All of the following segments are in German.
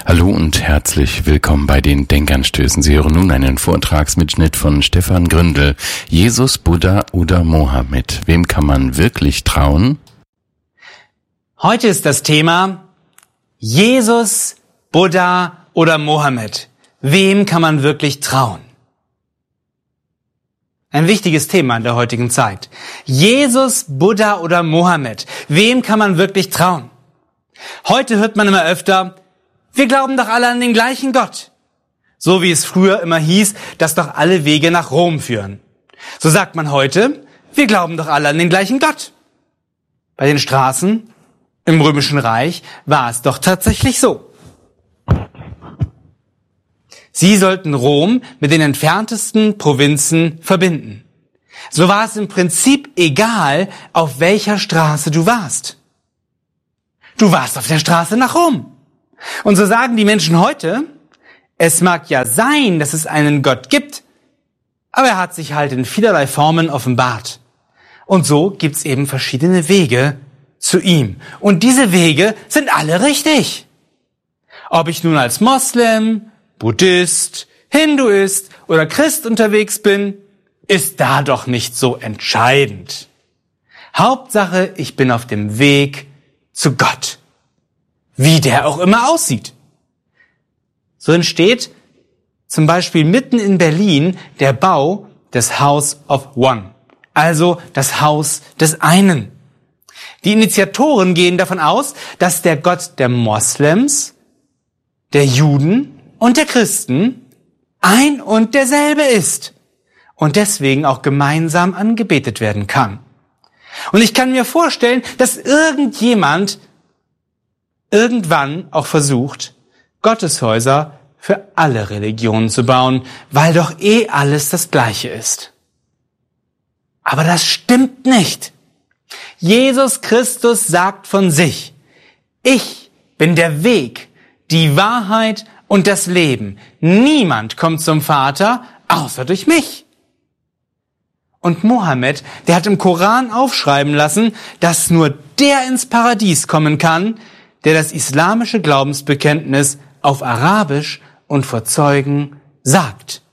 Hallo und herzlich willkommen bei den Denkanstößen. Sie hören nun einen Vortragsmitschnitt von Stefan Gründel. Jesus, Buddha oder Mohammed? Wem kann man wirklich trauen? Heute ist das Thema Jesus, Buddha oder Mohammed. Wem kann man wirklich trauen? Ein wichtiges Thema in der heutigen Zeit. Jesus, Buddha oder Mohammed. Wem kann man wirklich trauen? Heute hört man immer öfter, wir glauben doch alle an den gleichen Gott. So wie es früher immer hieß, dass doch alle Wege nach Rom führen. So sagt man heute, wir glauben doch alle an den gleichen Gott. Bei den Straßen im Römischen Reich war es doch tatsächlich so. Sie sollten Rom mit den entferntesten Provinzen verbinden. So war es im Prinzip egal, auf welcher Straße du warst. Du warst auf der Straße nach Rom. Und so sagen die Menschen heute, es mag ja sein, dass es einen Gott gibt, aber er hat sich halt in vielerlei Formen offenbart. Und so gibt's eben verschiedene Wege zu ihm. Und diese Wege sind alle richtig. Ob ich nun als Moslem, Buddhist, Hinduist oder Christ unterwegs bin, ist da doch nicht so entscheidend. Hauptsache, ich bin auf dem Weg zu Gott. Wie der auch immer aussieht. So entsteht zum Beispiel mitten in Berlin der Bau des House of One, also das Haus des einen. Die Initiatoren gehen davon aus, dass der Gott der Moslems, der Juden und der Christen ein und derselbe ist und deswegen auch gemeinsam angebetet werden kann. Und ich kann mir vorstellen, dass irgendjemand irgendwann auch versucht, Gotteshäuser für alle Religionen zu bauen, weil doch alles das Gleiche ist. Aber das stimmt nicht. Jesus Christus sagt von sich, ich bin der Weg, die Wahrheit und das Leben. Niemand kommt zum Vater, außer durch mich. Und Mohammed, der hat im Koran aufschreiben lassen, dass nur der ins Paradies kommen kann, der das islamische Glaubensbekenntnis auf Arabisch und vor Zeugen sagt.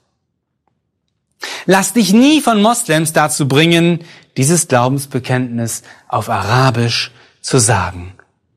Lass dich nie von Moslems dazu bringen, dieses Glaubensbekenntnis auf Arabisch zu sagen.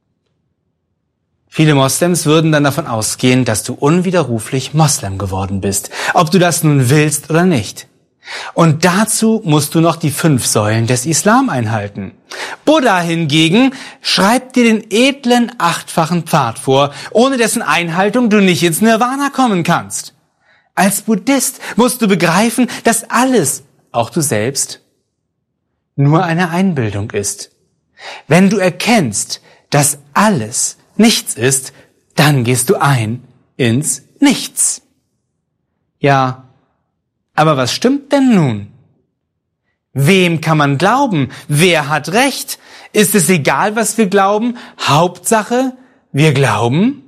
Viele Moslems würden dann davon ausgehen, dass du unwiderruflich Moslem geworden bist, ob du das nun willst oder nicht. Und dazu musst du noch die 5 Säulen des Islam einhalten. Buddha hingegen schreibt dir den edlen 8-fachen Pfad vor, ohne dessen Einhaltung du nicht ins Nirvana kommen kannst. Als Buddhist musst du begreifen, dass alles, auch du selbst, nur eine Einbildung ist. Wenn du erkennst, dass alles nichts ist, dann gehst du ein ins Nichts. Ja, aber was stimmt denn nun? Wem kann man glauben? Wer hat Recht? Ist es egal, was wir glauben? Hauptsache, wir glauben?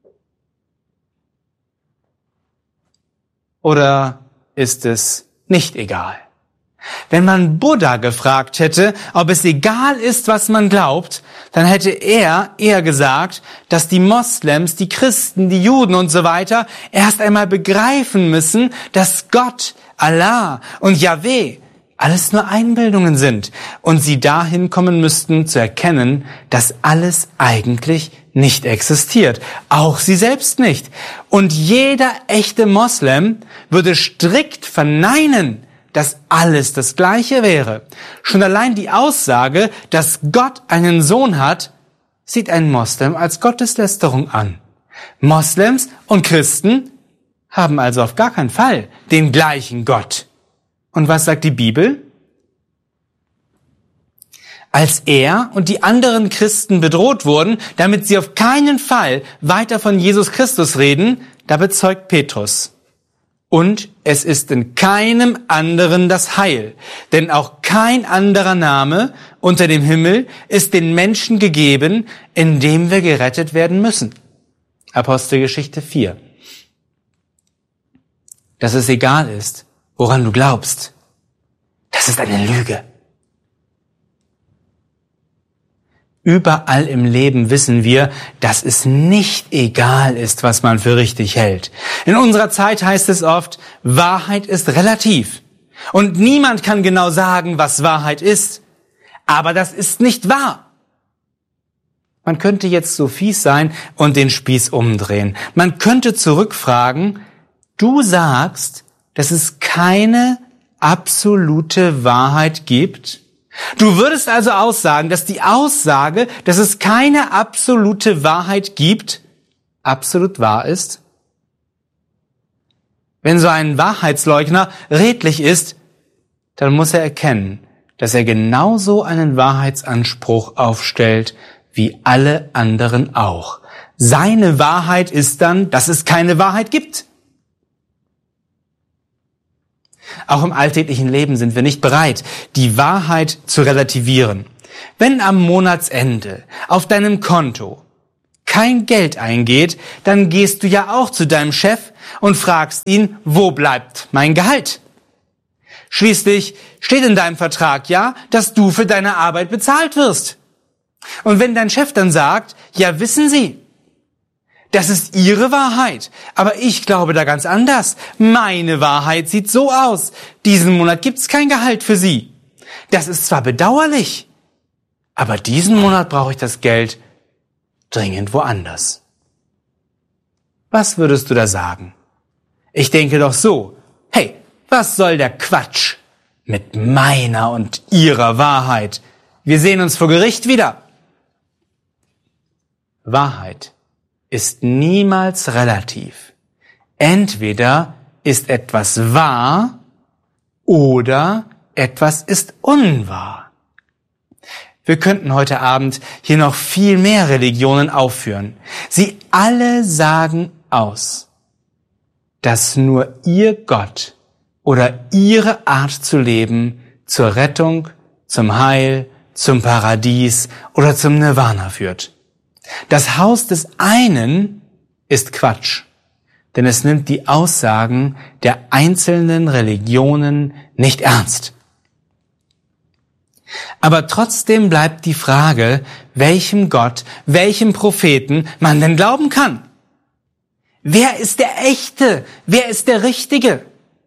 Oder ist es nicht egal? Wenn man Buddha gefragt hätte, ob es egal ist, was man glaubt, dann hätte er eher gesagt, dass die Moslems, die Christen, die Juden und so weiter erst einmal begreifen müssen, dass Gott, Allah und Jahwe alles nur Einbildungen sind und sie dahin kommen müssten zu erkennen, dass alles eigentlich nicht existiert. Auch sie selbst nicht. Und jeder echte Moslem würde strikt verneinen, dass alles das Gleiche wäre. Schon allein die Aussage, dass Gott einen Sohn hat, sieht ein Moslem als Gotteslästerung an. Moslems und Christen haben also auf gar keinen Fall den gleichen Gott. Und was sagt die Bibel? Als er und die anderen Christen bedroht wurden, damit sie auf keinen Fall weiter von Jesus Christus reden, da bezeugt Petrus: Und es ist in keinem anderen das Heil, denn auch kein anderer Name unter dem Himmel ist den Menschen gegeben, in dem wir gerettet werden müssen. Apostelgeschichte 4. Dass es egal ist, woran du glaubst, das ist eine Lüge. Überall im Leben wissen wir, dass es nicht egal ist, was man für richtig hält. In unserer Zeit heißt es oft, Wahrheit ist relativ. Und niemand kann genau sagen, was Wahrheit ist. Aber das ist nicht wahr. Man könnte jetzt so fies sein und den Spieß umdrehen. Man könnte zurückfragen, du sagst, dass es keine absolute Wahrheit gibt? Du würdest also aussagen, dass die Aussage, dass es keine absolute Wahrheit gibt, absolut wahr ist? Wenn so ein Wahrheitsleugner redlich ist, dann muss er erkennen, dass er genauso einen Wahrheitsanspruch aufstellt wie alle anderen auch. Seine Wahrheit ist dann, dass es keine Wahrheit gibt. Auch im alltäglichen Leben sind wir nicht bereit, die Wahrheit zu relativieren. Wenn am Monatsende auf deinem Konto kein Geld eingeht, dann gehst du ja auch zu deinem Chef und fragst ihn, wo bleibt mein Gehalt? Schließlich steht in deinem Vertrag ja, dass du für deine Arbeit bezahlt wirst. Und wenn dein Chef dann sagt, ja, wissen Sie, das ist Ihre Wahrheit, aber ich glaube da ganz anders. Meine Wahrheit sieht so aus. Diesen Monat gibt's kein Gehalt für Sie. Das ist zwar bedauerlich, aber diesen Monat brauche ich das Geld dringend woanders. Was würdest du da sagen? Ich denke doch so, hey, was soll der Quatsch mit meiner und Ihrer Wahrheit? Wir sehen uns vor Gericht wieder. Wahrheit ist niemals relativ. Entweder ist etwas wahr oder etwas ist unwahr. Wir könnten heute Abend hier noch viel mehr Religionen aufführen. Sie alle sagen aus, dass nur ihr Gott oder ihre Art zu leben zur Rettung, zum Heil, zum Paradies oder zum Nirvana führt. Das Haus des einen ist Quatsch, denn es nimmt die Aussagen der einzelnen Religionen nicht ernst. Aber trotzdem bleibt die Frage, welchem Gott, welchem Propheten man denn glauben kann. Wer ist der Echte? Wer ist der Richtige?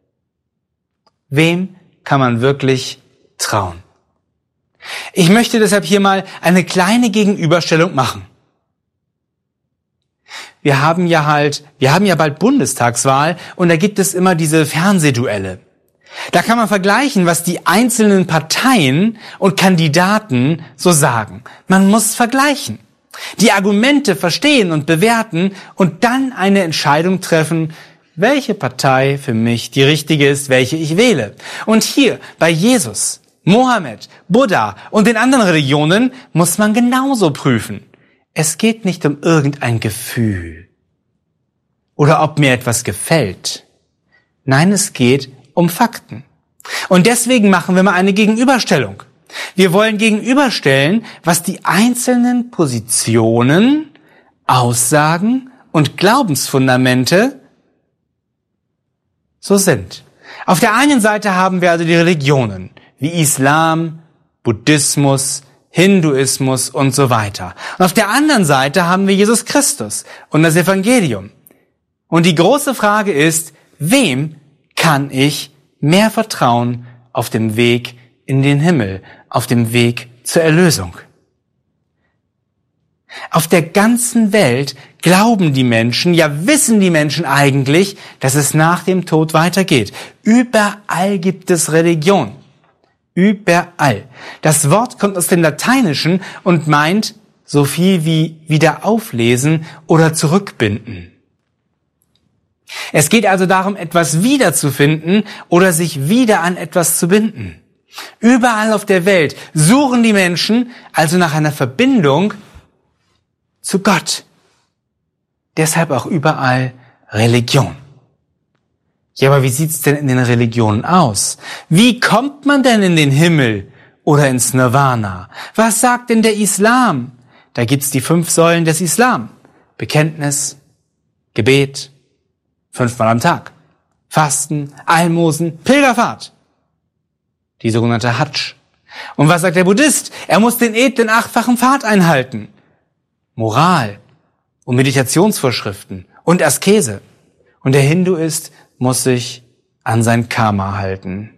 Wem kann man wirklich trauen? Ich möchte deshalb hier mal eine kleine Gegenüberstellung machen. Wir haben ja bald Bundestagswahl und da gibt es immer diese Fernsehduelle. Da kann man vergleichen, was die einzelnen Parteien und Kandidaten so sagen. Man muss vergleichen, die Argumente verstehen und bewerten und dann eine Entscheidung treffen, welche Partei für mich die richtige ist, welche ich wähle. Und hier bei Jesus, Mohammed, Buddha und den anderen Religionen muss man genauso prüfen. Es geht nicht um irgendein Gefühl oder ob mir etwas gefällt. Nein, es geht um Fakten. Und deswegen machen wir mal eine Gegenüberstellung. Wir wollen gegenüberstellen, was die einzelnen Positionen, Aussagen und Glaubensfundamente so sind. Auf der einen Seite haben wir also die Religionen, wie Islam, Buddhismus, Hinduismus und so weiter. Und auf der anderen Seite haben wir Jesus Christus und das Evangelium. Und die große Frage ist, wem kann ich mehr vertrauen auf dem Weg in den Himmel, auf dem Weg zur Erlösung? Auf der ganzen Welt glauben die Menschen, ja wissen die Menschen eigentlich, dass es nach dem Tod weitergeht. Überall gibt es Religion. Überall. Das Wort kommt aus dem Lateinischen und meint so viel wie wieder auflesen oder zurückbinden. Es geht also darum, etwas wiederzufinden oder sich wieder an etwas zu binden. Überall auf der Welt suchen die Menschen also nach einer Verbindung zu Gott. Deshalb auch überall Religion. Ja, aber wie sieht's denn in den Religionen aus? Wie kommt man denn in den Himmel oder ins Nirvana? Was sagt denn der Islam? Da gibt's die 5 Säulen des Islam. Bekenntnis, Gebet, 5-mal am Tag, Fasten, Almosen, Pilgerfahrt. Die sogenannte Hadsch. Und was sagt der Buddhist? Er muss den edlen 8-fachen Pfad einhalten. Moral und Meditationsvorschriften und Askese. Und der Hinduist muss sich an sein Karma halten.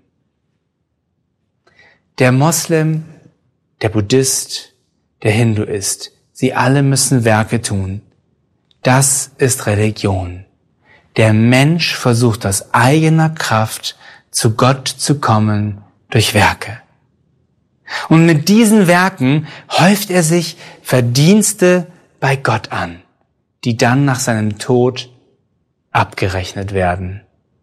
Der Moslem, der Buddhist, der Hinduist, sie alle müssen Werke tun. Das ist Religion. Der Mensch versucht aus eigener Kraft zu Gott zu kommen durch Werke. Und mit diesen Werken häuft er sich Verdienste bei Gott an, die dann nach seinem Tod abgerechnet werden.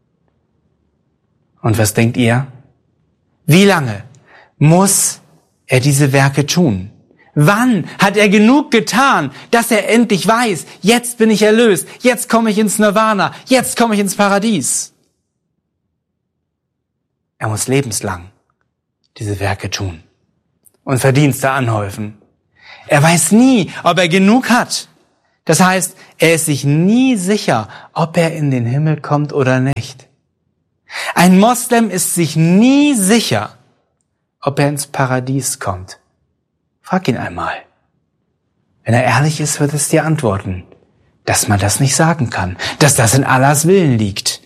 Und was denkt ihr? Wie lange muss er diese Werke tun? Wann hat er genug getan, dass er endlich weiß, jetzt bin ich erlöst, jetzt komme ich ins Nirvana, jetzt komme ich ins Paradies? Er muss lebenslang diese Werke tun und Verdienste anhäufen. Er weiß nie, ob er genug hat. Das heißt, er ist sich nie sicher, ob er in den Himmel kommt oder nicht. Ein Moslem ist sich nie sicher, ob er ins Paradies kommt. Frag ihn einmal. Wenn er ehrlich ist, wird es dir antworten, dass man das nicht sagen kann, dass das in Allahs Willen liegt.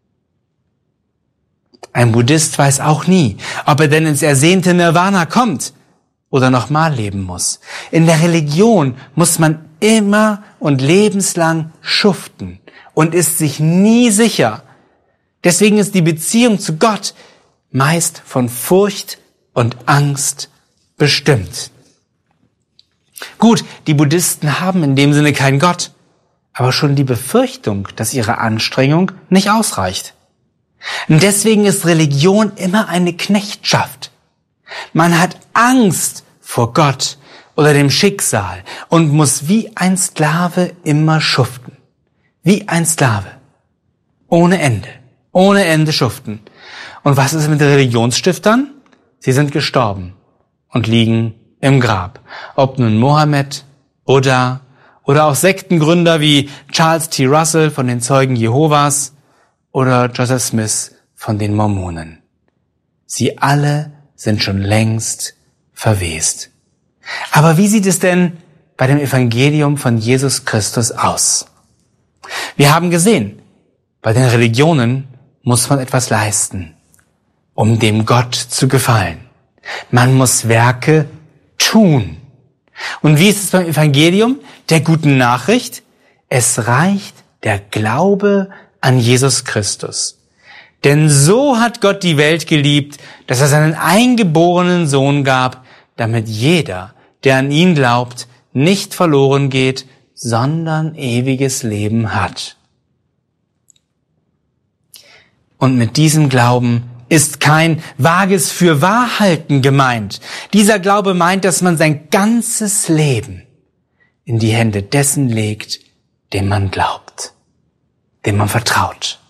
Ein Buddhist weiß auch nie, ob er denn ins ersehnte Nirvana kommt oder nochmal leben muss. In der Religion muss man immer und lebenslang schuften und ist sich nie sicher. Deswegen ist die Beziehung zu Gott meist von Furcht und Angst bestimmt. Gut, die Buddhisten haben in dem Sinne keinen Gott, aber schon die Befürchtung, dass ihre Anstrengung nicht ausreicht. Und deswegen ist Religion immer eine Knechtschaft. Man hat Angst vor Gott oder dem Schicksal und muss wie ein Sklave immer schuften. Wie ein Sklave. Ohne Ende schuften. Und was ist mit den Religionsstiftern? Sie sind gestorben und liegen im Grab. Ob nun Mohammed, Buddha oder auch Sektengründer wie Charles T. Russell von den Zeugen Jehovas oder Joseph Smith von den Mormonen. Sie alle sind schon längst verwest. Aber wie sieht es denn bei dem Evangelium von Jesus Christus aus? Wir haben gesehen, bei den Religionen muss man etwas leisten, um dem Gott zu gefallen. Man muss Werke tun. Und wie ist es beim Evangelium, der guten Nachricht? Es reicht der Glaube an Jesus Christus. Denn so hat Gott die Welt geliebt, dass er seinen eingeborenen Sohn gab, damit jeder, der an ihn glaubt, nicht verloren geht, sondern ewiges Leben hat. Und mit diesem Glauben ist kein vages Fürwahrhalten gemeint. Dieser Glaube meint, dass man sein ganzes Leben in die Hände dessen legt, dem man glaubt, dem man vertraut.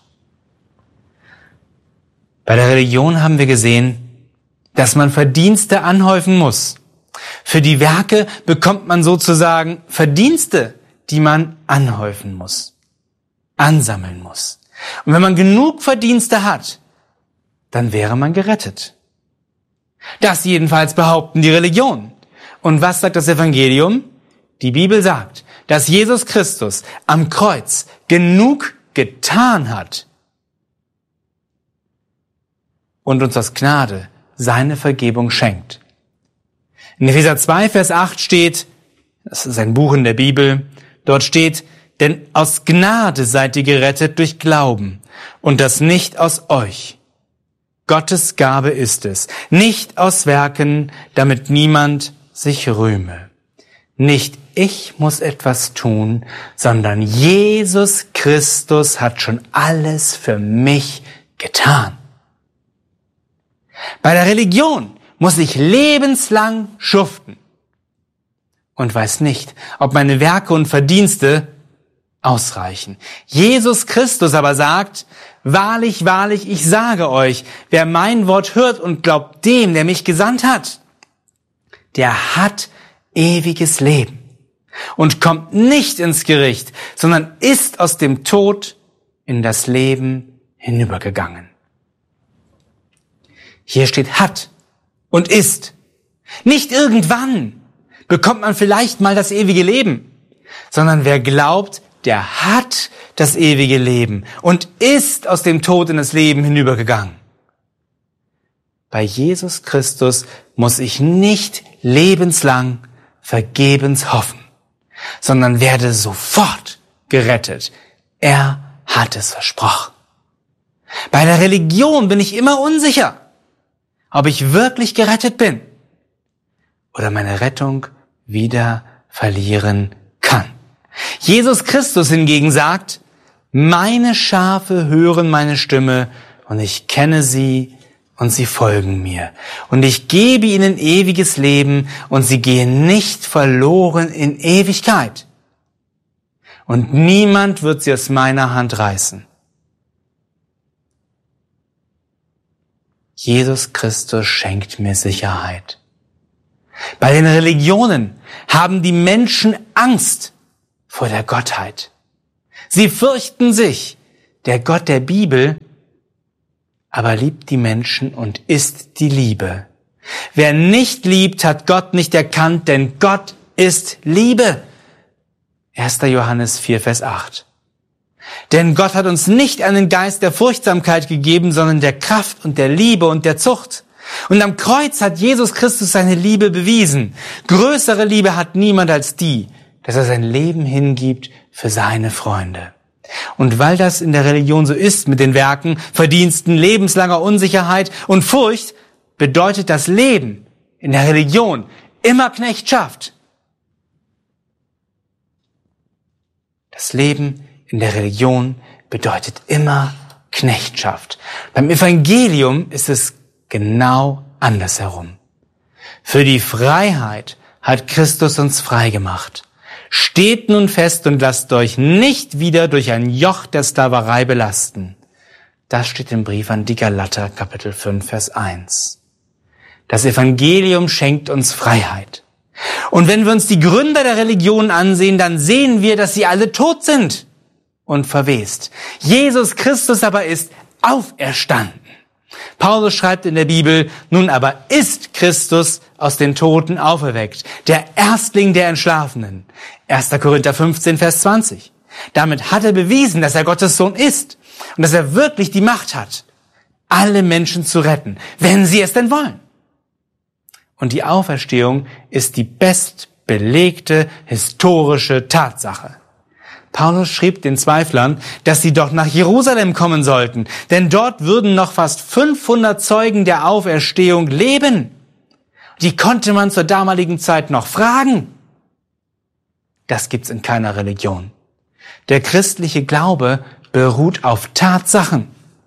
Bei der Religion haben wir gesehen, dass man Verdienste anhäufen muss. Für die Werke bekommt man sozusagen Verdienste, die man anhäufen muss, ansammeln muss. Und wenn man genug Verdienste hat, dann wäre man gerettet. Das jedenfalls behaupten die Religionen. Und was sagt das Evangelium? Die Bibel sagt, dass Jesus Christus am Kreuz genug getan hat und uns aus Gnade seine Vergebung schenkt. In Epheser 2, Vers 8 steht, das ist ein Buch in der Bibel, dort steht, denn aus Gnade seid ihr gerettet durch Glauben und das nicht aus euch. Gottes Gabe ist es, nicht aus Werken, damit niemand sich rühme. Nicht ich muss etwas tun, sondern Jesus Christus hat schon alles für mich getan. Bei der Religion muss ich lebenslang schuften und weiß nicht, ob meine Werke und Verdienste ausreichen. Jesus Christus aber sagt, wahrlich, wahrlich, ich sage euch, wer mein Wort hört und glaubt dem, der mich gesandt hat, der hat ewiges Leben und kommt nicht ins Gericht, sondern ist aus dem Tod in das Leben hinübergegangen. Hier steht hat und ist. Nicht irgendwann bekommt man vielleicht mal das ewige Leben, sondern wer glaubt, der hat das ewige Leben und ist aus dem Tod in das Leben hinübergegangen. Bei Jesus Christus muss ich nicht lebenslang vergebens hoffen, sondern werde sofort gerettet. Er hat es versprochen. Bei der Religion bin ich immer unsicher, ob ich wirklich gerettet bin oder meine Rettung wieder verlieren kann. Jesus Christus hingegen sagt, meine Schafe hören meine Stimme und ich kenne sie und sie folgen mir. Und ich gebe ihnen ewiges Leben und sie gehen nicht verloren in Ewigkeit. Und niemand wird sie aus meiner Hand reißen. Jesus Christus schenkt mir Sicherheit. Bei den Religionen haben die Menschen Angst vor der Gottheit. Sie fürchten sich. Der Gott der Bibel aber liebt die Menschen und ist die Liebe. Wer nicht liebt, hat Gott nicht erkannt, denn Gott ist Liebe. 1. Johannes 4, Vers 8. Denn Gott hat uns nicht einen Geist der Furchtsamkeit gegeben, sondern der Kraft und der Liebe und der Zucht. Und am Kreuz hat Jesus Christus seine Liebe bewiesen. Größere Liebe hat niemand als die, dass er sein Leben hingibt für seine Freunde. Und weil das in der Religion so ist mit den Werken, Verdiensten, lebenslanger Unsicherheit und Furcht, bedeutet das Leben in der Religion immer Knechtschaft. Das Leben in der Religion bedeutet immer Knechtschaft. Beim Evangelium ist es genau andersherum. Für die Freiheit hat Christus uns frei gemacht. Steht nun fest und lasst euch nicht wieder durch ein Joch der Sklaverei belasten. Das steht im Brief an die Galater, Kapitel 5, Vers 1. Das Evangelium schenkt uns Freiheit. Und wenn wir uns die Gründer der Religion ansehen, dann sehen wir, dass sie alle tot sind und verwest. Jesus Christus aber ist auferstanden. Paulus schreibt in der Bibel, nun aber ist Christus aus den Toten auferweckt, der Erstling der Entschlafenen. 1. Korinther 15, Vers 20. Damit hat er bewiesen, dass er Gottes Sohn ist und dass er wirklich die Macht hat, alle Menschen zu retten, wenn sie es denn wollen. Und die Auferstehung ist die bestbelegte historische Tatsache. Paulus schrieb den Zweiflern, dass sie doch nach Jerusalem kommen sollten, denn dort würden noch fast 500 Zeugen der Auferstehung leben. Die konnte man zur damaligen Zeit noch fragen. Das gibt's in keiner Religion. Der christliche Glaube beruht auf Tatsachen.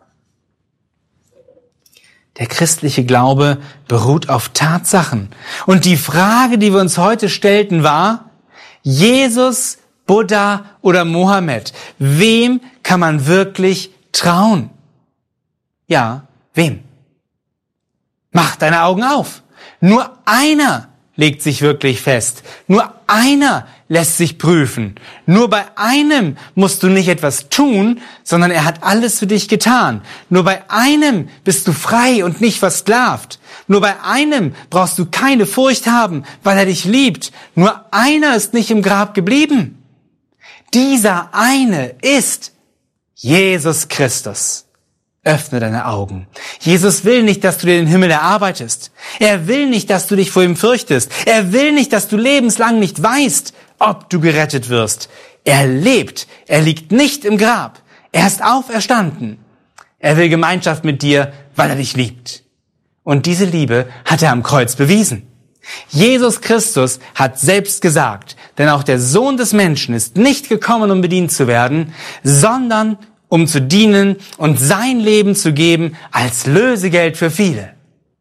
Der christliche Glaube beruht auf Tatsachen. Und die Frage, die wir uns heute stellten, war, Jesus, Buddha oder Mohammed, wem kann man wirklich trauen? Ja, wem? Mach deine Augen auf. Nur einer legt sich wirklich fest. Nur einer lässt sich prüfen. Nur bei einem musst du nicht etwas tun, sondern er hat alles für dich getan. Nur bei einem bist du frei und nicht versklavt. Nur bei einem brauchst du keine Furcht haben, weil er dich liebt. Nur einer ist nicht im Grab geblieben. Dieser eine ist Jesus Christus. Öffne deine Augen. Jesus will nicht, dass du dir den Himmel erarbeitest. Er will nicht, dass du dich vor ihm fürchtest. Er will nicht, dass du lebenslang nicht weißt, ob du gerettet wirst. Er lebt. Er liegt nicht im Grab. Er ist auferstanden. Er will Gemeinschaft mit dir, weil er dich liebt. Und diese Liebe hat er am Kreuz bewiesen. Jesus Christus hat selbst gesagt, denn auch der Sohn des Menschen ist nicht gekommen, um bedient zu werden, sondern um zu dienen und sein Leben zu geben als Lösegeld für viele.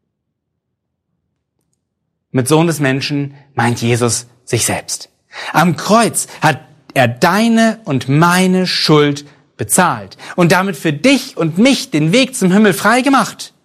Mit Sohn des Menschen meint Jesus sich selbst. Am Kreuz hat er deine und meine Schuld bezahlt und damit für dich und mich den Weg zum Himmel frei gemacht.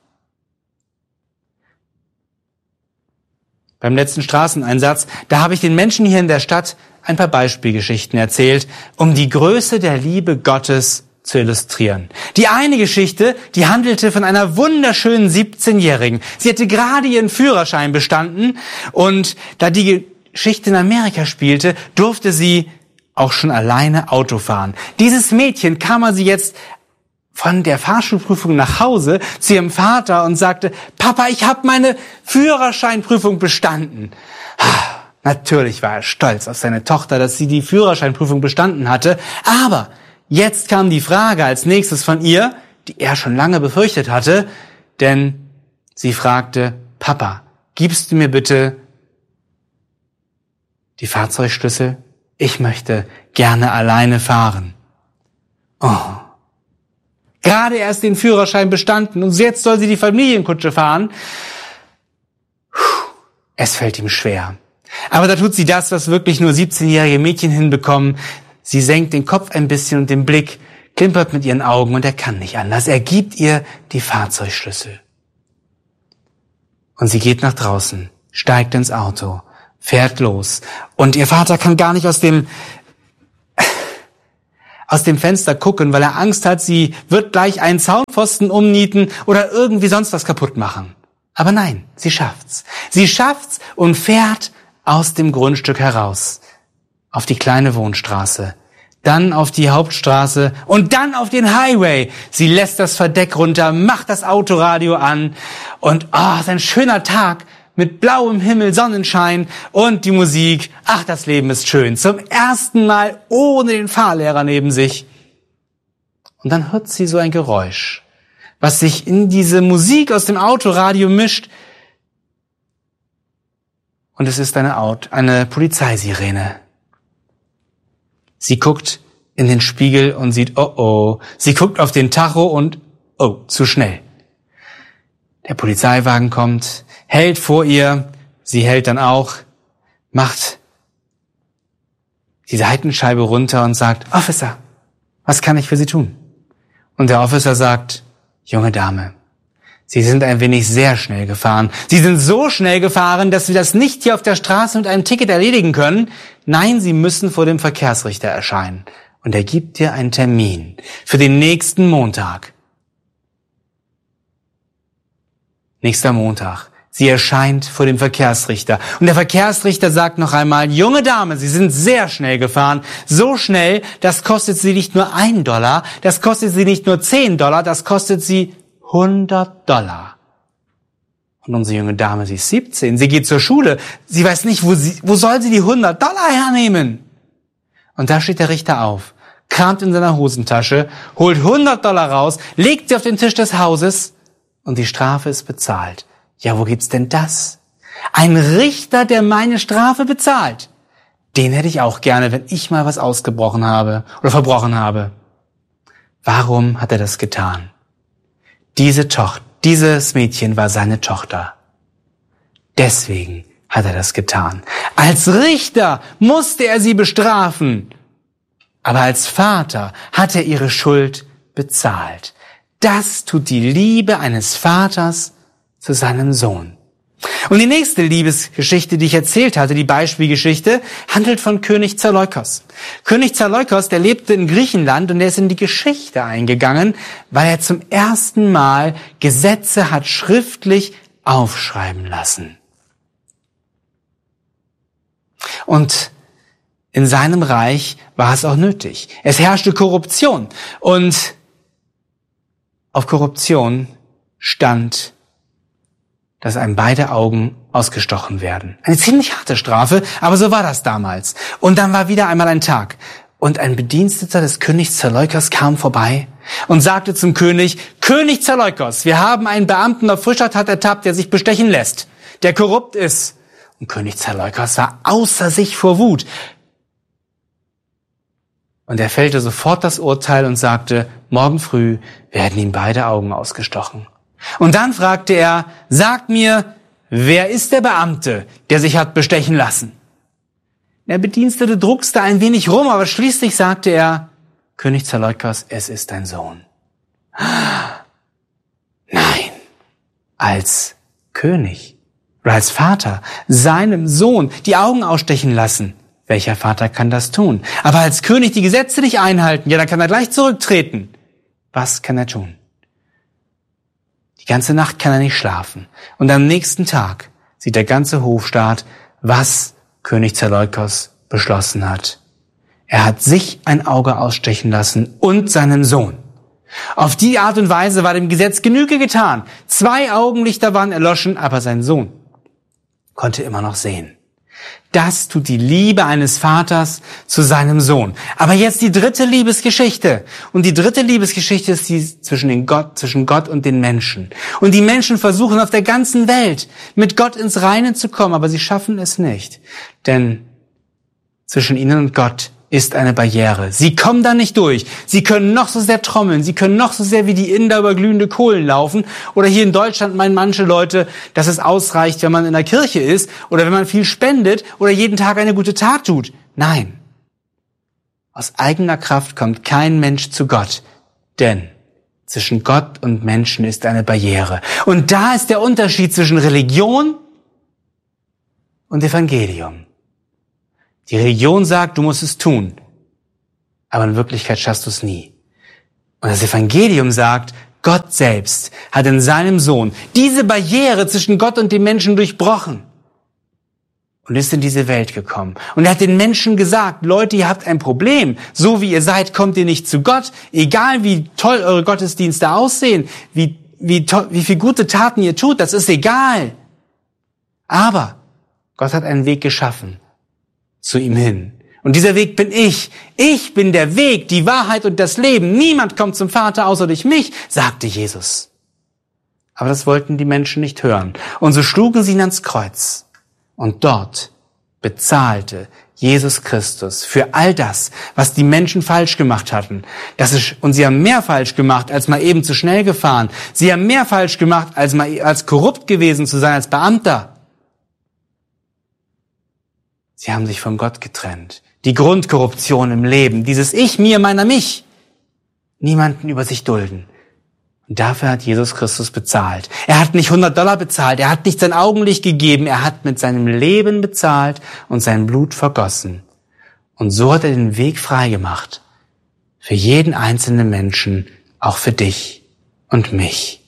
Beim letzten Straßeneinsatz, da habe ich den Menschen hier in der Stadt ein paar Beispielgeschichten erzählt, um die Größe der Liebe Gottes zu illustrieren. Die eine Geschichte, die handelte von einer wunderschönen 17-Jährigen. Sie hatte gerade ihren Führerschein bestanden und da die Geschichte in Amerika spielte, durfte sie auch schon alleine Auto fahren. Dieses Mädchen kam also jetzt von der Fahrschulprüfung nach Hause zu ihrem Vater und sagte, Papa, ich habe meine Führerscheinprüfung bestanden. Natürlich war er stolz auf seine Tochter, dass sie die Führerscheinprüfung bestanden hatte, aber jetzt kam die Frage als nächstes von ihr, die er schon lange befürchtet hatte, denn sie fragte, Papa, gibst du mir bitte die Fahrzeugschlüssel? Ich möchte gerne alleine fahren. Oh. Gerade erst den Führerschein bestanden und jetzt soll sie die Familienkutsche fahren. Es fällt ihm schwer. Aber da tut sie das, was wirklich nur 17-jährige Mädchen hinbekommen. Sie senkt den Kopf ein bisschen und den Blick, klimpert mit ihren Augen und er kann nicht anders. Er gibt ihr die Fahrzeugschlüssel. Und sie geht nach draußen, steigt ins Auto, fährt los. Und ihr Vater kann gar nicht aus dem Fenster gucken, weil er Angst hat, sie wird gleich einen Zaunpfosten umnieten oder irgendwie sonst was kaputt machen. Aber nein, sie schafft's. Sie schafft's und fährt aus dem Grundstück heraus. Auf die kleine Wohnstraße, dann auf die Hauptstraße und dann auf den Highway. Sie lässt das Verdeck runter, macht das Autoradio an und es ist ein schöner Tag mit blauem Himmel, Sonnenschein und die Musik. Ach, das Leben ist schön. Zum ersten Mal ohne den Fahrlehrer neben sich. Und dann hört sie so ein Geräusch, was sich in diese Musik aus dem Autoradio mischt. Und es ist eine Polizeisirene. Sie guckt in den Spiegel und sieht, oh. Sie guckt auf den Tacho und, zu schnell. Der Polizeiwagen kommt, hält vor ihr, sie hält dann auch, macht die Seitenscheibe runter und sagt, Officer, was kann ich für Sie tun? Und der Officer sagt, junge Dame, Sie sind ein wenig sehr schnell gefahren. Sie sind so schnell gefahren, dass wir das nicht hier auf der Straße mit einem Ticket erledigen können. Nein, Sie müssen vor dem Verkehrsrichter erscheinen. Und er gibt dir einen Termin für den nächsten Montag. Nächster Montag. Sie erscheint vor dem Verkehrsrichter. Und der Verkehrsrichter sagt noch einmal, junge Dame, Sie sind sehr schnell gefahren. So schnell, das kostet Sie nicht nur $1, das kostet Sie nicht nur $10, das kostet Sie $100. Und unsere junge Dame, sie ist 17, sie geht zur Schule. Sie weiß nicht, wo soll sie die $100 hernehmen? Und da steht der Richter auf, kramt in seiner Hosentasche, holt $100 raus, legt sie auf den Tisch des Hauses und die Strafe ist bezahlt. Ja, wo gibt's denn das? Ein Richter, der meine Strafe bezahlt. Den hätte ich auch gerne, wenn ich mal was ausgebrochen habe oder verbrochen habe. Warum hat er das getan? Dieses Mädchen war seine Tochter. Deswegen hat er das getan. Als Richter musste er sie bestrafen. Aber als Vater hat er ihre Schuld bezahlt. Das tut die Liebe eines Vaters zu seinem Sohn. Und die nächste Liebesgeschichte, die ich erzählt hatte, die Beispielgeschichte, handelt von König Zaleukos. König Zaleukos, der lebte in Griechenland und der ist in die Geschichte eingegangen, weil er zum ersten Mal Gesetze hat schriftlich aufschreiben lassen. Und in seinem Reich war es auch nötig. Es herrschte Korruption und auf Korruption stand, dass einem beide Augen ausgestochen werden. Eine ziemlich harte Strafe, aber so war das damals. Und dann war wieder einmal ein Tag. Und ein Bediensteter des Königs Zaleukos kam vorbei und sagte zum König, König Zaleukos, wir haben einen Beamten auf frischer Tat ertappt, der sich bestechen lässt, der korrupt ist. Und König Zaleukos war außer sich vor Wut. Und er fällte sofort das Urteil und sagte, morgen früh werden ihm beide Augen ausgestochen. Und dann fragte er, sagt mir, wer ist der Beamte, der sich hat bestechen lassen? Der Bedienstete druckste ein wenig rum, aber schließlich sagte er, König Zaleukos, es ist dein Sohn. Nein, als König oder als Vater seinem Sohn die Augen ausstechen lassen. Welcher Vater kann das tun? Aber als König die Gesetze nicht einhalten, ja, dann kann er gleich zurücktreten. Was kann er tun? Die ganze Nacht kann er nicht schlafen. Und am nächsten Tag sieht der ganze Hofstaat, was König Zeleukos beschlossen hat. Er hat sich ein Auge ausstechen lassen und seinem Sohn. Auf die Art und Weise war dem Gesetz Genüge getan. 2 Augenlichter waren erloschen, aber sein Sohn konnte immer noch sehen. Das tut die Liebe eines Vaters zu seinem Sohn. Aber jetzt die dritte Liebesgeschichte. Und die dritte Liebesgeschichte ist die zwischen Gott und den Menschen. Und die Menschen versuchen auf der ganzen Welt mit Gott ins Reine zu kommen, aber sie schaffen es nicht. Denn zwischen ihnen und Gott ist eine Barriere. Sie kommen da nicht durch. Sie können noch so sehr trommeln. Sie können noch so sehr wie die Inder über glühende Kohlen laufen. Oder hier in Deutschland meinen manche Leute, dass es ausreicht, wenn man in der Kirche ist oder wenn man viel spendet oder jeden Tag eine gute Tat tut. Nein. Aus eigener Kraft kommt kein Mensch zu Gott. Denn zwischen Gott und Menschen ist eine Barriere. Und da ist der Unterschied zwischen Religion und Evangelium. Die Religion sagt, du musst es tun, aber in Wirklichkeit schaffst du es nie. Und das Evangelium sagt, Gott selbst hat in seinem Sohn diese Barriere zwischen Gott und dem Menschen durchbrochen und ist in diese Welt gekommen. Und er hat den Menschen gesagt, Leute, ihr habt ein Problem. So wie ihr seid, kommt ihr nicht zu Gott. Egal wie toll eure Gottesdienste aussehen, wie viel gute Taten ihr tut, das ist egal. Aber Gott hat einen Weg geschaffen zu ihm hin. Und dieser Weg bin ich. Ich bin der Weg, die Wahrheit und das Leben. Niemand kommt zum Vater außer durch mich, sagte Jesus. Aber das wollten die Menschen nicht hören. Und so schlugen sie ihn ans Kreuz. Und dort bezahlte Jesus Christus für all das, was die Menschen falsch gemacht hatten. Und sie haben mehr falsch gemacht, als mal eben zu schnell gefahren. Sie haben mehr falsch gemacht, als korrupt gewesen zu sein, als Beamter. Sie haben sich von Gott getrennt. Die Grundkorruption im Leben, dieses Ich, mir, meiner, mich. Niemanden über sich dulden. Und dafür hat Jesus Christus bezahlt. Er hat nicht $100 bezahlt, er hat nicht sein Augenlicht gegeben, er hat mit seinem Leben bezahlt und sein Blut vergossen. Und so hat er den Weg freigemacht. Für jeden einzelnen Menschen, auch für dich und mich.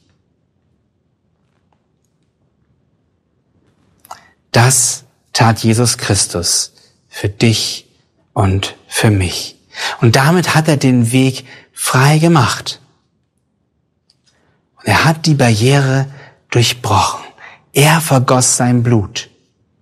Das tat Jesus Christus für dich und für mich. Und damit hat er den Weg frei gemacht. Und er hat die Barriere durchbrochen. Er vergoss sein Blut.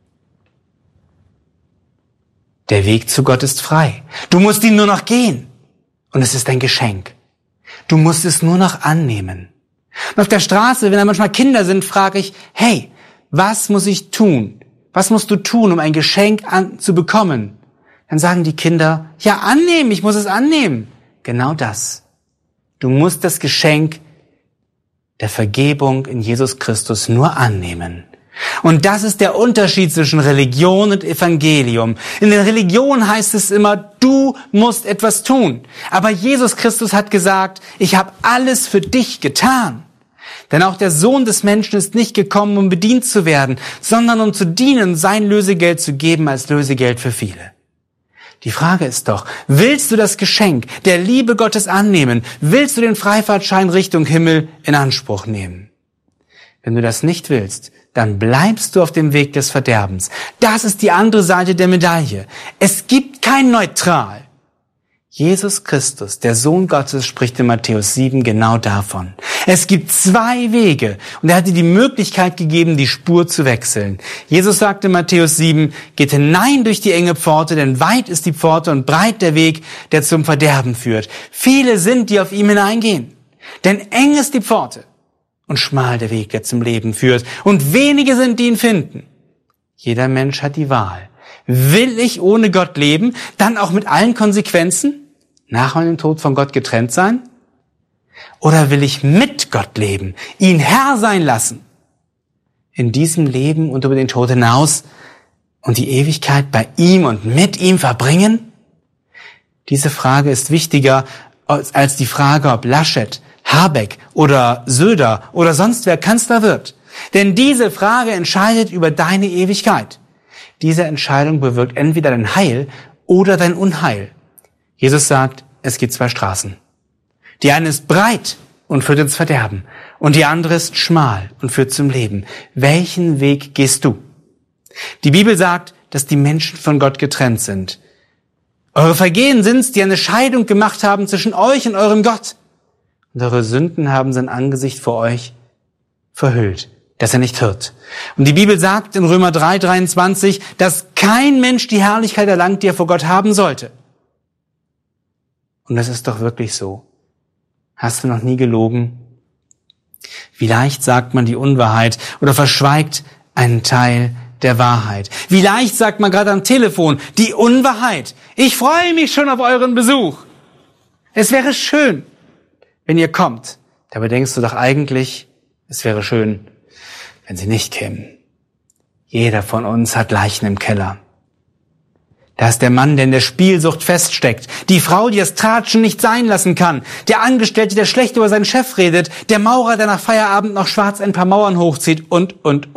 Der Weg zu Gott ist frei. Du musst ihn nur noch gehen. Und es ist ein Geschenk. Du musst es nur noch annehmen. Und auf der Straße, wenn da manchmal Kinder sind, frage ich, hey, was muss ich tun? Was musst du tun, um ein Geschenk zu bekommen? Dann sagen die Kinder, ja, annehmen, ich muss es annehmen. Genau das. Du musst das Geschenk der Vergebung in Jesus Christus nur annehmen. Und das ist der Unterschied zwischen Religion und Evangelium. In der Religion heißt es immer, du musst etwas tun. Aber Jesus Christus hat gesagt, ich habe alles für dich getan. Denn auch der Sohn des Menschen ist nicht gekommen, um bedient zu werden, sondern um zu dienen, sein Lösegeld zu geben als Lösegeld für viele. Die Frage ist doch, willst du das Geschenk der Liebe Gottes annehmen? Willst du den Freifahrtschein Richtung Himmel in Anspruch nehmen? Wenn du das nicht willst, dann bleibst du auf dem Weg des Verderbens. Das ist die andere Seite der Medaille. Es gibt kein Neutral. Jesus Christus, der Sohn Gottes, spricht in Matthäus 7 genau davon. Es gibt 2 Wege und er hat dir die Möglichkeit gegeben, die Spur zu wechseln. Jesus sagte in Matthäus 7, geht hinein durch die enge Pforte, denn weit ist die Pforte und breit der Weg, der zum Verderben führt. Viele sind, die auf ihm hineingehen. Denn eng ist die Pforte und schmal der Weg, der zum Leben führt. Und wenige sind, die ihn finden. Jeder Mensch hat die Wahl. Will ich ohne Gott leben, dann auch mit allen Konsequenzen? Nach meinem Tod von Gott getrennt sein? Oder will ich mit Gott leben, ihn Herr sein lassen? In diesem Leben und über den Tod hinaus und die Ewigkeit bei ihm und mit ihm verbringen? Diese Frage ist wichtiger als die Frage, ob Laschet, Habeck oder Söder oder sonst wer Kanzler wird. Denn diese Frage entscheidet über deine Ewigkeit. Diese Entscheidung bewirkt entweder dein Heil oder dein Unheil. Jesus sagt, es gibt 2 Straßen. Die eine ist breit und führt ins Verderben. Und die andere ist schmal und führt zum Leben. Welchen Weg gehst du? Die Bibel sagt, dass die Menschen von Gott getrennt sind. Eure Vergehen sind's, die eine Scheidung gemacht haben zwischen euch und eurem Gott. Und eure Sünden haben sein Angesicht vor euch verhüllt, dass er nicht hört. Und die Bibel sagt in Römer 3,23, dass kein Mensch die Herrlichkeit erlangt, die er vor Gott haben sollte. Und das ist doch wirklich so. Hast du noch nie gelogen? Wie leicht sagt man die Unwahrheit oder verschweigt einen Teil der Wahrheit. Wie leicht sagt man gerade am Telefon die Unwahrheit. Ich freue mich schon auf euren Besuch. Es wäre schön, wenn ihr kommt. Dabei denkst du doch eigentlich, es wäre schön, wenn sie nicht kämen. Jeder von uns hat Leichen im Keller. Da ist der Mann, der in der Spielsucht feststeckt. Die Frau, die das Tratschen nicht sein lassen kann. Der Angestellte, der schlecht über seinen Chef redet. Der Maurer, der nach Feierabend noch schwarz ein paar Mauern hochzieht und.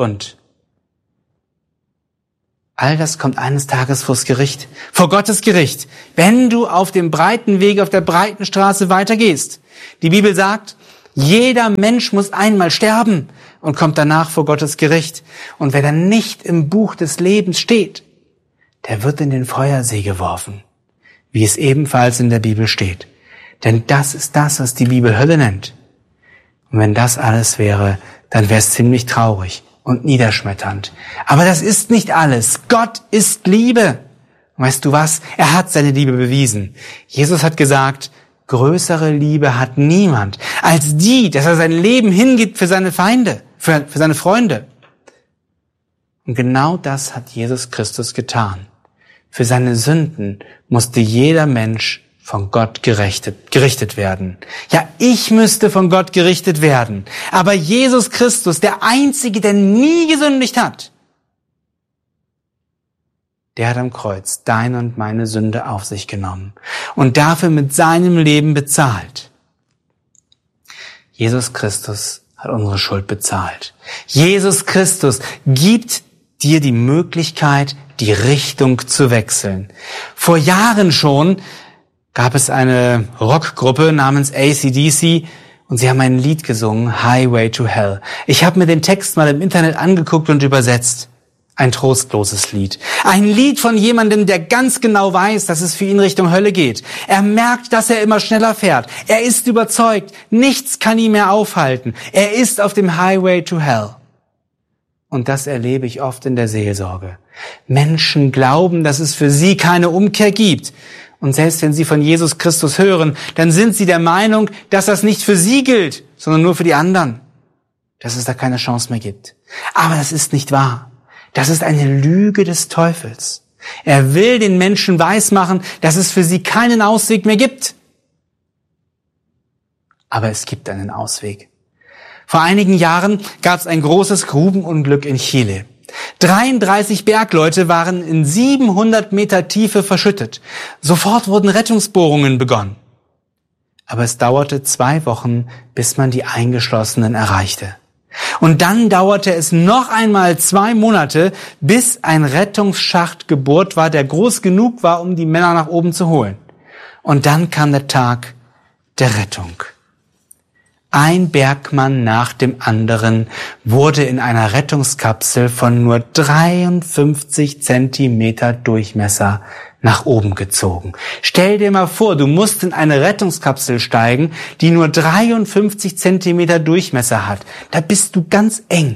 All das kommt eines Tages vors Gericht, vor Gottes Gericht, wenn du auf dem breiten Weg, auf der breiten Straße weitergehst. Die Bibel sagt, jeder Mensch muss einmal sterben und kommt danach vor Gottes Gericht. Und wer dann nicht im Buch des Lebens steht, der wird in den Feuersee geworfen, wie es ebenfalls in der Bibel steht. Denn das ist das, was die Bibel Hölle nennt. Und wenn das alles wäre, dann wäre es ziemlich traurig und niederschmetternd. Aber das ist nicht alles. Gott ist Liebe. Und weißt du was? Er hat seine Liebe bewiesen. Jesus hat gesagt, größere Liebe hat niemand als die, dass er sein Leben hingibt für seine Feinde, für seine Freunde. Und genau das hat Jesus Christus getan. Für seine Sünden musste jeder Mensch von Gott gerichtet werden. Ja, ich müsste von Gott gerichtet werden. Aber Jesus Christus, der Einzige, der nie gesündigt hat, der hat am Kreuz deine und meine Sünde auf sich genommen und dafür mit seinem Leben bezahlt. Jesus Christus hat unsere Schuld bezahlt. Jesus Christus gibt dir die Möglichkeit, die Richtung zu wechseln. Vor Jahren schon gab es eine Rockgruppe namens AC/DC und sie haben ein Lied gesungen, Highway to Hell. Ich habe mir den Text mal im Internet angeguckt und übersetzt. Ein trostloses Lied. Ein Lied von jemandem, der ganz genau weiß, dass es für ihn Richtung Hölle geht. Er merkt, dass er immer schneller fährt. Er ist überzeugt, nichts kann ihn mehr aufhalten. Er ist auf dem Highway to Hell. Und das erlebe ich oft in der Seelsorge. Menschen glauben, dass es für sie keine Umkehr gibt. Und selbst wenn sie von Jesus Christus hören, dann sind sie der Meinung, dass das nicht für sie gilt, sondern nur für die anderen. Dass es da keine Chance mehr gibt. Aber das ist nicht wahr. Das ist eine Lüge des Teufels. Er will den Menschen weismachen, dass es für sie keinen Ausweg mehr gibt. Aber es gibt einen Ausweg. Vor einigen Jahren gab es ein großes Grubenunglück in Chile. 33 Bergleute waren in 700 Meter Tiefe verschüttet. Sofort wurden Rettungsbohrungen begonnen. Aber es dauerte 2 Wochen, bis man die Eingeschlossenen erreichte. Und dann dauerte es noch einmal 2 Monate, bis ein Rettungsschacht gebohrt war, der groß genug war, um die Männer nach oben zu holen. Und dann kam der Tag der Rettung. Ein Bergmann nach dem anderen wurde in einer Rettungskapsel von nur 53 Zentimeter Durchmesser nach oben gezogen. Stell dir mal vor, du musst in eine Rettungskapsel steigen, die nur 53 Zentimeter Durchmesser hat. Da bist du ganz eng.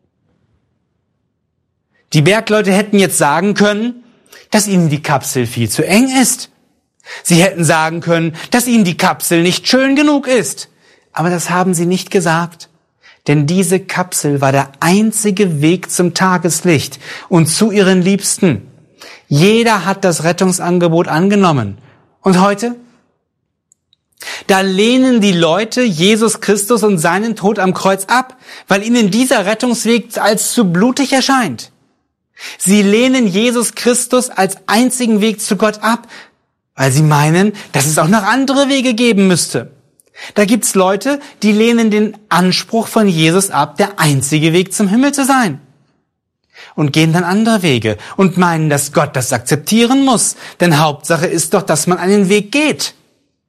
Die Bergleute hätten jetzt sagen können, dass ihnen die Kapsel viel zu eng ist. Sie hätten sagen können, dass ihnen die Kapsel nicht schön genug ist. Aber das haben sie nicht gesagt, denn diese Kapsel war der einzige Weg zum Tageslicht und zu ihren Liebsten. Jeder hat das Rettungsangebot angenommen. Und heute? Da lehnen die Leute Jesus Christus und seinen Tod am Kreuz ab, weil ihnen dieser Rettungsweg als zu blutig erscheint. Sie lehnen Jesus Christus als einzigen Weg zu Gott ab, weil sie meinen, dass es auch noch andere Wege geben müsste. Da gibt's Leute, die lehnen den Anspruch von Jesus ab, der einzige Weg zum Himmel zu sein. Und gehen dann andere Wege und meinen, dass Gott das akzeptieren muss. Denn Hauptsache ist doch, dass man einen Weg geht.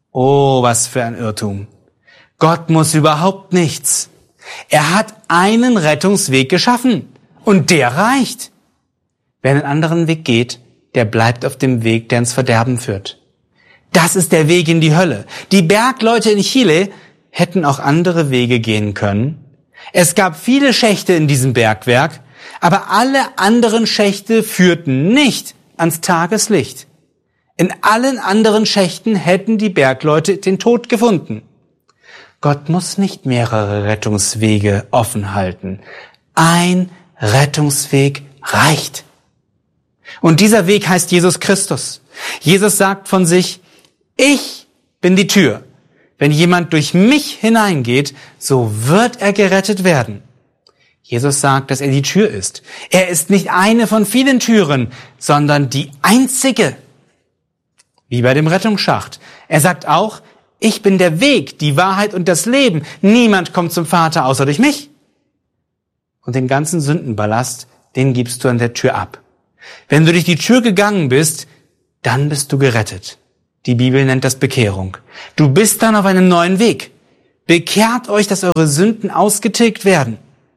Oh, was für ein Irrtum. Gott muss überhaupt nichts. Er hat einen Rettungsweg geschaffen und der reicht. Wer einen anderen Weg geht, der bleibt auf dem Weg, der ins Verderben führt. Das ist der Weg in die Hölle. Die Bergleute in Chile hätten auch andere Wege gehen können. Es gab viele Schächte in diesem Bergwerk, aber alle anderen Schächte führten nicht ans Tageslicht. In allen anderen Schächten hätten die Bergleute den Tod gefunden. Gott muss nicht mehrere Rettungswege offen halten. Ein Rettungsweg reicht. Und dieser Weg heißt Jesus Christus. Jesus sagt von sich, ich bin die Tür. Wenn jemand durch mich hineingeht, so wird er gerettet werden. Jesus sagt, dass er die Tür ist. Er ist nicht eine von vielen Türen, sondern die einzige. Wie bei dem Rettungsschacht. Er sagt auch, ich bin der Weg, die Wahrheit und das Leben. Niemand kommt zum Vater außer durch mich. Und den ganzen Sündenballast, den gibst du an der Tür ab. Wenn du durch die Tür gegangen bist, dann bist du gerettet. Die Bibel nennt das Bekehrung. Du bist dann auf einem neuen Weg. Bekehrt euch, dass eure Sünden ausgetilgt werden.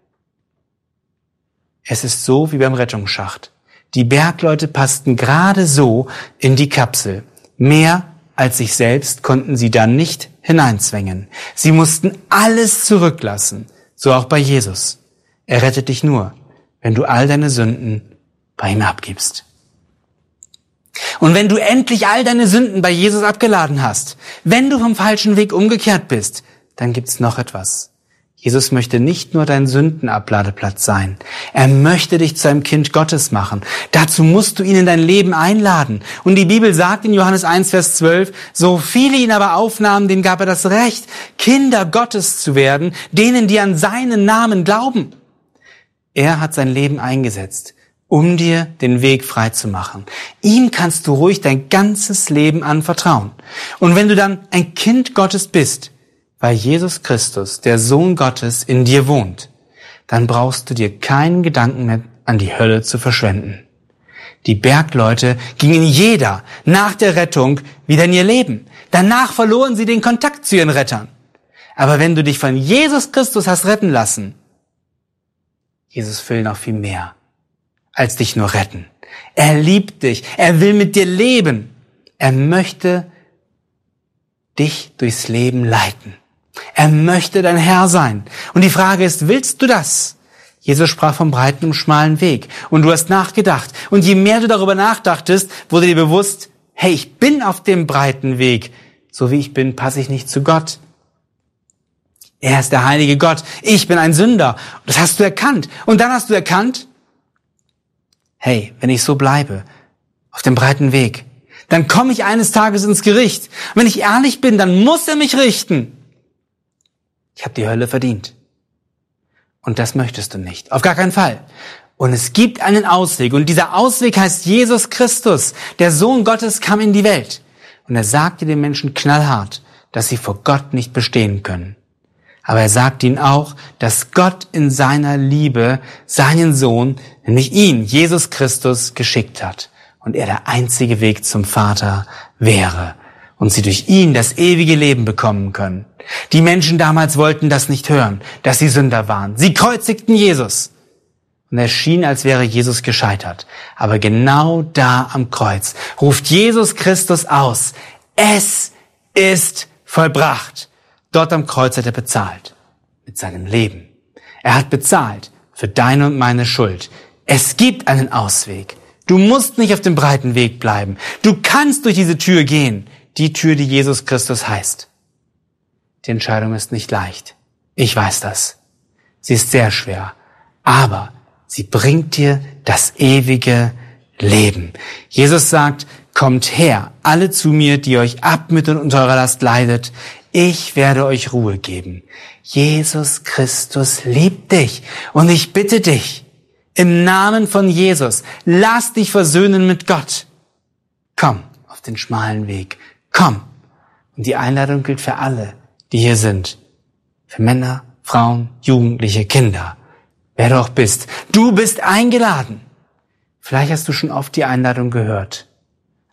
Es ist so wie beim Rettungsschacht. Die Bergleute passten gerade so in die Kapsel. Mehr als sich selbst konnten sie dann nicht hineinzwängen. Sie mussten alles zurücklassen. So auch bei Jesus. Er rettet dich nur, wenn du all deine Sünden bei ihm abgibst. Und wenn du endlich all deine Sünden bei Jesus abgeladen hast, wenn du vom falschen Weg umgekehrt bist, dann gibt's noch etwas. Jesus möchte nicht nur dein Sündenabladeplatz sein. Er möchte dich zu einem Kind Gottes machen. Dazu musst du ihn in dein Leben einladen. Und die Bibel sagt in Johannes 1, Vers 12, so viele ihn aber aufnahmen, denen gab er das Recht, Kinder Gottes zu werden, denen, die an seinen Namen glauben. Er hat sein Leben eingesetzt, um dir den Weg frei zu machen. Ihm kannst du ruhig dein ganzes Leben anvertrauen. Und wenn du dann ein Kind Gottes bist, weil Jesus Christus, der Sohn Gottes, in dir wohnt, dann brauchst du dir keinen Gedanken mehr an die Hölle zu verschwenden. Die Bergleute gingen jeder nach der Rettung wieder in ihr Leben. Danach verloren sie den Kontakt zu ihren Rettern. Aber wenn du dich von Jesus Christus hast retten lassen, Jesus will noch viel mehr als dich nur retten. Er liebt dich. Er will mit dir leben. Er möchte dich durchs Leben leiten. Er möchte dein Herr sein. Und die Frage ist, willst du das? Jesus sprach vom breiten und schmalen Weg. Und du hast nachgedacht. Und je mehr du darüber nachdachtest, wurde dir bewusst, hey, ich bin auf dem breiten Weg. So wie ich bin, passe ich nicht zu Gott. Er ist der heilige Gott. Ich bin ein Sünder. Das hast du erkannt. Und dann hast du erkannt, hey, wenn ich so bleibe, auf dem breiten Weg, dann komme ich eines Tages ins Gericht. Und wenn ich ehrlich bin, dann muss er mich richten. Ich habe die Hölle verdient. Und das möchtest du nicht. Auf gar keinen Fall. Und es gibt einen Ausweg. Und dieser Ausweg heißt Jesus Christus. Der Sohn Gottes kam in die Welt. Und er sagte den Menschen knallhart, dass sie vor Gott nicht bestehen können. Aber er sagt ihnen auch, dass Gott in seiner Liebe seinen Sohn, nämlich ihn, Jesus Christus, geschickt hat. Und er der einzige Weg zum Vater wäre. Und sie durch ihn das ewige Leben bekommen können. Die Menschen damals wollten das nicht hören, dass sie Sünder waren. Sie kreuzigten Jesus. Und es schien, als wäre Jesus gescheitert. Aber genau da am Kreuz ruft Jesus Christus aus, es ist vollbracht. Dort am Kreuz hat er bezahlt. Mit seinem Leben. Er hat bezahlt für deine und meine Schuld. Es gibt einen Ausweg. Du musst nicht auf dem breiten Weg bleiben. Du kannst durch diese Tür gehen. Die Tür, die Jesus Christus heißt. Die Entscheidung ist nicht leicht. Ich weiß das. Sie ist sehr schwer. Aber sie bringt dir das ewige Leben. Jesus sagt, kommt her, alle zu mir, die euch abmüttern und unter eurer Last leidet. Ich werde euch Ruhe geben. Jesus Christus liebt dich. Und ich bitte dich, im Namen von Jesus, lass dich versöhnen mit Gott. Komm auf den schmalen Weg. Komm. Und die Einladung gilt für alle, die hier sind. Für Männer, Frauen, Jugendliche, Kinder. Wer du auch bist. Du bist eingeladen. Vielleicht hast du schon oft die Einladung gehört.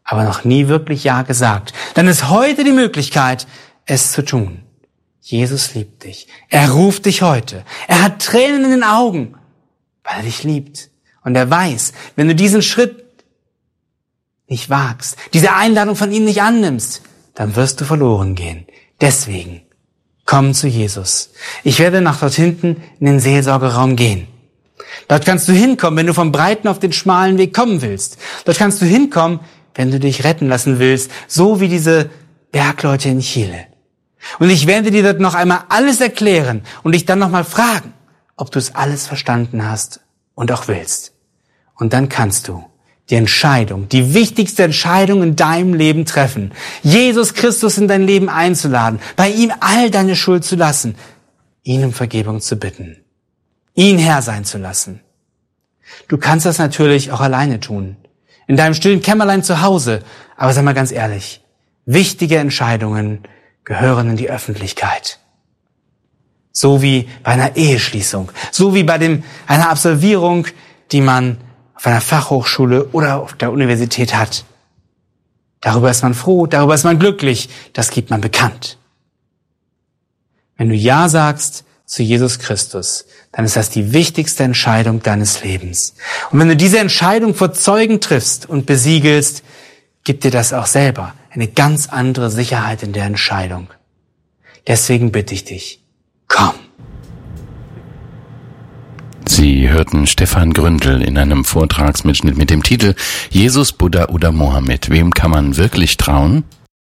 aber noch nie wirklich Ja gesagt, dann ist heute die Möglichkeit, es zu tun. Jesus liebt dich. Er ruft dich heute. Er hat Tränen in den Augen, weil er dich liebt. Und er weiß, wenn du diesen Schritt nicht wagst, diese Einladung von ihm nicht annimmst, dann wirst du verloren gehen. Deswegen, komm zu Jesus. Ich werde nach dort hinten in den Seelsorgeraum gehen. Dort kannst du hinkommen, wenn du vom breiten auf den schmalen Weg kommen willst. Dort kannst du hinkommen, wenn du dich retten lassen willst, so wie diese Bergleute in Chile. Und ich werde dir dort noch einmal alles erklären und dich dann nochmal fragen, ob du es alles verstanden hast und auch willst. Und dann kannst du die Entscheidung, die wichtigste Entscheidung in deinem Leben treffen, Jesus Christus in dein Leben einzuladen, bei ihm all deine Schuld zu lassen, ihn um Vergebung zu bitten, ihn Herr sein zu lassen. Du kannst das natürlich auch alleine tun, in deinem stillen Kämmerlein zu Hause, aber sei mal ganz ehrlich, wichtige Entscheidungen gehören in die Öffentlichkeit. So wie bei einer Eheschließung, so wie bei einer Absolvierung, die man auf einer Fachhochschule oder auf der Universität hat. Darüber ist man froh, darüber ist man glücklich, das gibt man bekannt. Wenn du Ja sagst zu Jesus Christus, dann ist das die wichtigste Entscheidung deines Lebens. Und wenn du diese Entscheidung vor Zeugen triffst und besiegelst, gibt dir das auch selber eine ganz andere Sicherheit in der Entscheidung. Deswegen bitte ich dich, komm. Sie hörten Stefan Gründel in einem Vortragsmitschnitt mit dem Titel Jesus, Buddha oder Mohammed. Wem kann man wirklich trauen?